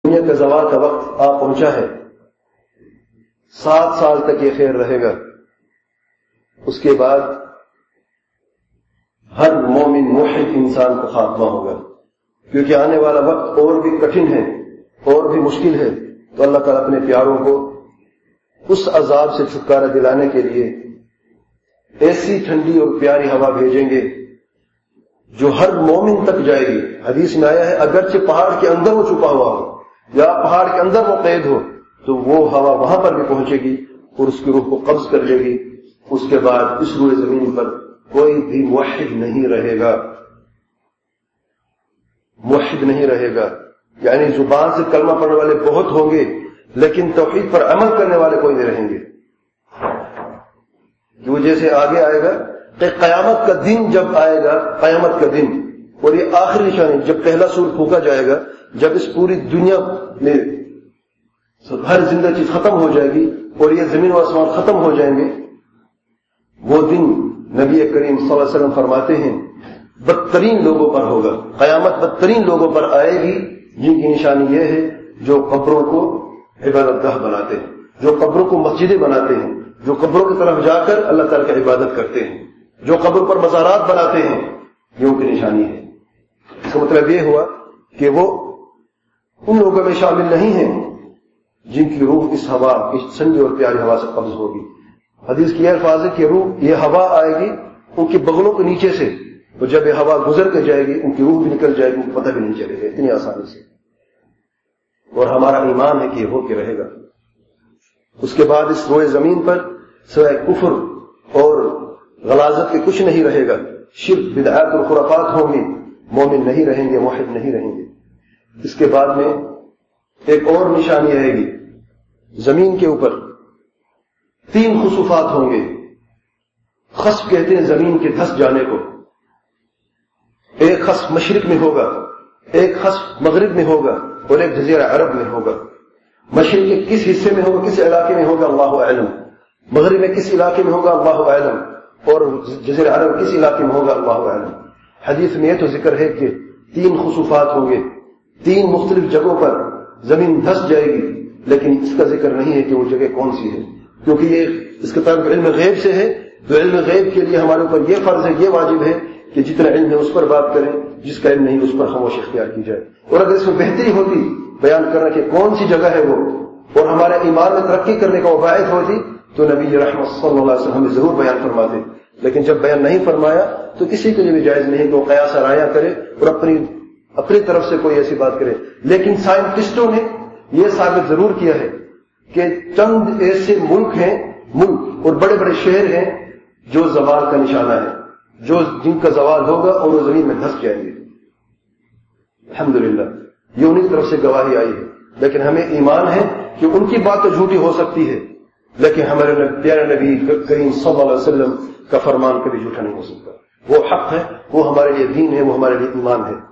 دنیا کا زوال کا وقت آ پہنچا ہے، 7 سال تک یہ خیر رہے گا، اس کے بعد ہر مومن موحد انسان کو خاتمہ ہوگا، کیونکہ آنے والا وقت اور بھی کٹھن ہے اور بھی مشکل ہے۔ تو اللہ تعالیٰ اپنے پیاروں کو اس عذاب سے چھٹکارا دلانے کے لیے ایسی ٹھنڈی اور پیاری ہوا بھیجیں گے جو ہر مومن تک جائے گی۔ حدیث میں آیا ہے اگرچہ پہاڑ کے اندر وہ چھپا ہوا ہو یا پہاڑ کے اندر وہ قید ہو تو وہ ہوا وہاں پر بھی پہنچے گی اور اس کی روح کو قبض کر لے گی۔ اس کے بعد اس روئے زمین پر کوئی بھی موحد نہیں رہے گا، موحد نہیں رہے گا، یعنی زبان سے کلمہ پڑھنے والے بہت ہوں گے لیکن توحید پر عمل کرنے والے کوئی نہیں رہیں گے۔ جو جیسے آگے آئے گا کہ قیامت کا دن جب آئے گا، قیامت کا دن، اور یہ آخری نشانی جب پہلا سور پھونکا جائے گا، جب اس پوری دنیا میں ہر زندہ چیز ختم ہو جائے گی اور یہ زمین و آسمان ختم ہو جائیں گے، وہ دن نبی کریم صلی اللہ علیہ وسلم فرماتے ہیں بدترین لوگوں پر ہوگا۔ قیامت بدترین لوگوں پر آئے گی جن کی نشانی یہ ہے جو قبروں کو عبادت گاہ بناتے ہیں، جو قبروں کو مسجدیں بناتے ہیں، جو قبروں کی طرف جا کر اللہ تعالیٰ کی عبادت کرتے ہیں، جو قبر پر مزارات بناتے ہیں، یہ ان کی نشانی ہے۔ اس کا مطلب یہ ہوا کہ وہ ان لوگوں میں شامل نہیں ہیں جن کی روح اس ہوا، اس ٹھنڈی اور پیاری ہوا سے قبض ہوگی۔ حدیث کی یہ الفاظ ہے کہ روح، یہ ہوا آئے گی ان کے بغلوں کے نیچے سے، تو جب یہ ہوا گزر کے جائے گی ان کی روح بھی نکل جائے گی، ان کو پتہ بھی نہیں چلے گا اتنی آسانی سے۔ اور ہمارا ایمان ہے کہ یہ ہو کے رہے گا۔ اس کے بعد اس روئے زمین پر سوائے کفر اور غلاظت کے کچھ نہیں رہے گا، شرک، بدعات اور خرافات ہوں گے، مومن نہیں رہیں گے، موحد نہیں رہیں گے۔ اس کے بعد میں ایک اور نشانی آئے گی، زمین کے اوپر 3 خسوفات ہوں گے۔ خسف کہتے ہیں زمین کے دھس جانے کو۔ ایک خسف مشرق میں ہوگا، ایک خسف مغرب میں ہوگا اور ایک جزیرہ عرب میں ہوگا۔ مشرق کے کس حصے میں ہوگا، کس علاقے میں ہوگا، اللہ اعلم۔ مغرب میں کس علاقے میں ہوگا، اللہ اعلم۔ اور جزیرہ عرب کس علاقے میں ہوگا، اللہ اعلم۔ حدیث میں یہ تو ذکر ہے کہ 3 خسوفات ہوں گے، 3 مختلف جگہوں پر زمین دھس جائے گی، لیکن اس کا ذکر نہیں ہے کہ وہ جگہ کون سی ہے، کیونکہ یہ اس کا تعلق علم غیب سے ہے۔ تو علم غیب کے لیے ہمارے اوپر یہ فرض ہے، یہ واجب ہے کہ جتنا علم ہے اس پر بات کریں، جس کا علم نہیں اس پر خاموشی اختیار کی جائے۔ اور اگر اس میں بہتری ہوتی بیان کرنا کہ کون سی جگہ ہے وہ، اور ہمارے ایمان میں ترقی کرنے کا وہ باعث ہوتی تو نبی رحمت صلی اللہ علیہ وسلم ہمیں ضرور بیان فرماتے، لیکن جب بیان نہیں فرمایا تو کسی کے لیے بھی جائز نہیں کہ وہ قیاس آرایا کرے اور اپنی طرف سے کوئی ایسی بات کرے۔ لیکن سائنٹسٹوں نے یہ ثابت ضرور کیا ہے کہ چند ایسے ملک اور بڑے بڑے شہر ہیں جو زوال کا نشانہ ہے، جن کا زوال ہوگا اور وہ زمین میں دھس جائیں گے۔ الحمدللہ یہ انہی کی طرف سے گواہی آئی ہے، لیکن ہمیں ایمان ہے کہ ان کی بات تو جھوٹی ہو سکتی ہے، لیکن ہمارے پیارے نبی کریم صلی اللہ علیہ وسلم کا فرمان کبھی جھوٹا نہیں ہو سکتا۔ وہ حق ہے، وہ ہمارے لیے دین ہے، وہ ہمارے لیے ایمان ہے۔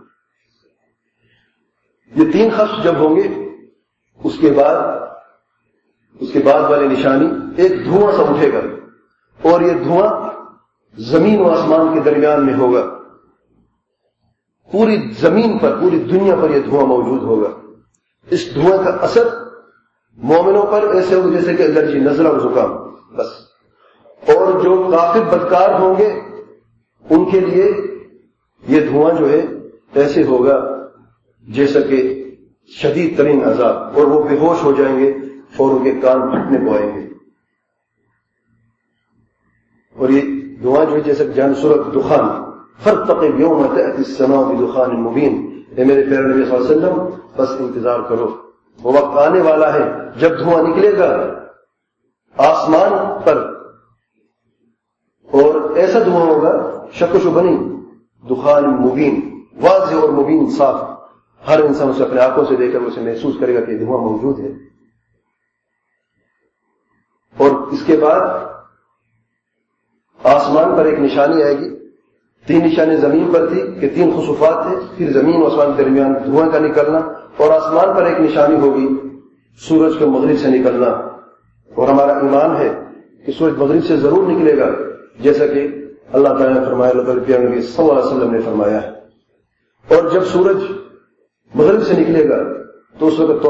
یہ 3 خسف جب ہوں گے، اس کے بعد والی نشانی ایک دھواں سا اٹھے گا، اور یہ دھواں زمین و آسمان کے درمیان میں ہوگا۔ پوری زمین پر، پوری دنیا پر یہ دھواں موجود ہوگا۔ اس دھواں کا اثر مومنوں پر ایسے ہوگا جیسے کہ الرجی، نزلہ اور زکام بس۔ اور جو کافر بدکار ہوں گے ان کے لیے یہ دھواں جو ہے ایسے ہوگا جیسا کہ شدید ترین عذاب، اور وہ بے ہوش ہو جائیں گے اور ان کے کان پھٹنے کو آئیں گے۔ اور یہ دعا جو ہے جیسے جان سورۃ دخان، فارتقب یوم تأتی السماء بدخان مبین، اے میرے پیارے نبی صلی اللہ علیہ وسلم بس انتظار کرو، وہ وقت آنے والا ہے جب دھواں نکلے گا آسمان پر، اور ایسا دھواں ہوگا شک و شبہ نہیں، دخان مبین، واضح اور مبین، صاف، ہر انسان اسے اپنے آنکھوں سے دیکھ کر اسے محسوس کرے گا کہ دھواں موجود ہے۔ اور اس کے بعد آسمان پر ایک نشانی آئے گی، 3 نشانی زمین پر تھی کہ 3 خسوفات تھے، پھر زمین و آسمان کے درمیان دھواں کا نکلنا، اور آسمان پر ایک نشانی ہوگی سورج کے مغرب سے نکلنا۔ اور ہمارا ایمان ہے کہ سورج مغرب سے ضرور نکلے گا، جیسا کہ اللہ تعالیٰ نے فرمایا، اللہ تعالیٰ پیارے نبی صلی اللہ علیہ وسلم نے فرمایا ہے۔ اور جب سورج مغرب سے نکلے گا تو اس وقت